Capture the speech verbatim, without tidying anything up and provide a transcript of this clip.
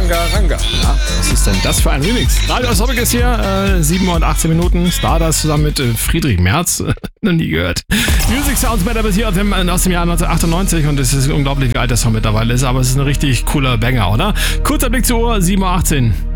Ranga Ranga. Ja, was ist denn das für ein Remix? Radio Osnabrück ist hier, äh, sieben und achtzehn Minuten. Stardust zusammen mit äh, Friedrich Merz. Noch nie gehört. Music Sounds Better bis hier aus dem, aus dem Jahr neunzehnhundertachtundneunzig und es ist unglaublich, wie alt das Song mittlerweile ist, aber es ist ein richtig cooler Banger, oder? Kurzer Blick zur Uhr, sieben Uhr achtzehn.